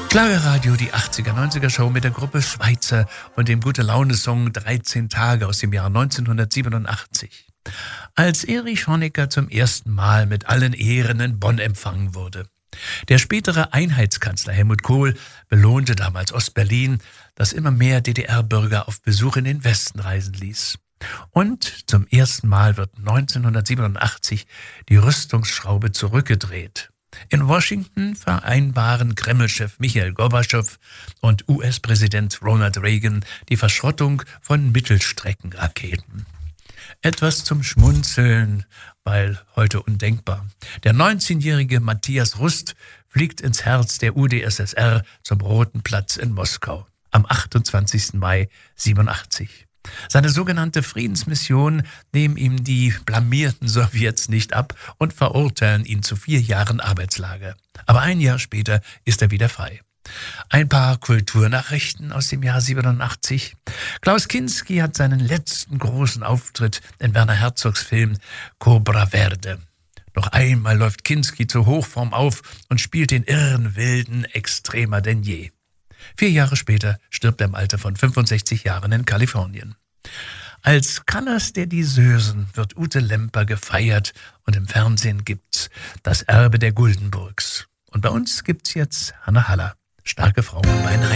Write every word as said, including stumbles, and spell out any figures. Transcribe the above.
Schlagerradio, die achtziger, neunziger Show mit der Gruppe Schweizer und dem Gute-Laune-Song dreizehn Tage aus dem Jahr neunzehnhundertsiebenundachtzig. Als Erich Honecker zum ersten Mal mit allen Ehren in Bonn empfangen wurde. Der spätere Einheitskanzler Helmut Kohl belohnte damals Ostberlin, das immer mehr D D R-Bürger auf Besuch in den Westen reisen ließ. Und zum ersten Mal wird neunzehnhundertsiebenundachtzig die Rüstungsschraube zurückgedreht. In Washington vereinbaren Kreml-Chef Michail Gorbatschow und U S-Präsident Ronald Reagan die Verschrottung von Mittelstreckenraketen. Etwas zum Schmunzeln, weil heute undenkbar. Der neunzehnjährige Matthias Rust fliegt ins Herz der U d S S R zum Roten Platz in Moskau am achtundzwanzigsten Mai siebenundachtzig. Seine sogenannte Friedensmission nehmen ihm die blamierten Sowjets nicht ab und verurteilen ihn zu vier Jahren Arbeitslager. Aber ein Jahr später ist er wieder frei. Ein paar Kulturnachrichten aus dem Jahr siebenundachtzig. Klaus Kinski hat seinen letzten großen Auftritt in Werner Herzogs Film Cobra Verde. Noch einmal läuft Kinski zur Hochform auf und spielt den irren Wilden extremer denn je. Vier Jahre später stirbt er im Alter von fünfundsechzig Jahren in Kalifornien. Als Callas der Diseusen wird Ute Lemper gefeiert und im Fernsehen gibt's das Erbe der Guldenburgs. Und bei uns gibt's jetzt Hanna Haller, starke Frau bei